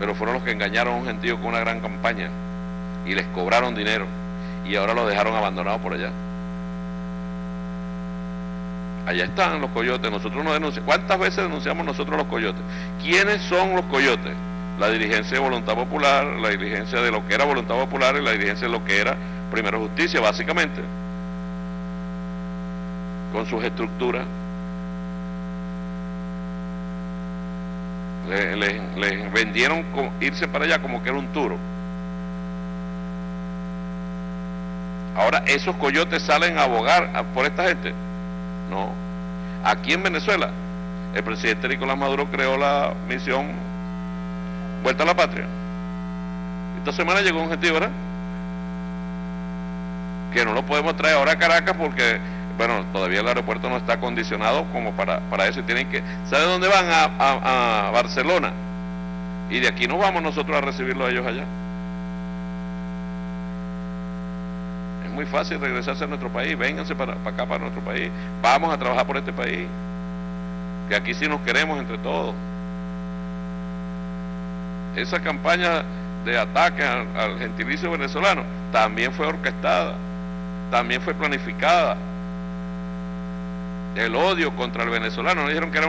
pero fueron los que engañaron a un gentío con una gran campaña y les cobraron dinero y ahora los dejaron abandonados por allá. Allá están los coyotes. Nosotros no denunciamos. ¿Cuántas veces denunciamos nosotros los coyotes? ¿Quiénes son los coyotes? La dirigencia de Voluntad Popular, la dirigencia de lo que era Voluntad Popular y la dirigencia de lo que era Primero Justicia, básicamente, con sus estructuras. Les vendieron irse para allá como que era un turo. Ahora esos coyotes salen a abogar por esta gente. No. Aquí en Venezuela el presidente Nicolás Maduro creó la misión Vuelta a la Patria. Esta semana llegó un gentío, ¿verdad? Que no lo podemos traer ahora a Caracas porque, bueno, todavía el aeropuerto no está acondicionado como para eso. Tienen que, ¿sabe dónde van? A Barcelona. Y de aquí nos vamos nosotros a recibirlos a ellos allá. Es muy fácil regresarse a nuestro país. Vénganse para acá, para nuestro país. Vamos a trabajar por este país, que aquí sí nos queremos entre todos. Esa campaña de ataque al gentilicio venezolano también fue orquestada, también fue planificada. El odio contra el venezolano, nos dijeron que era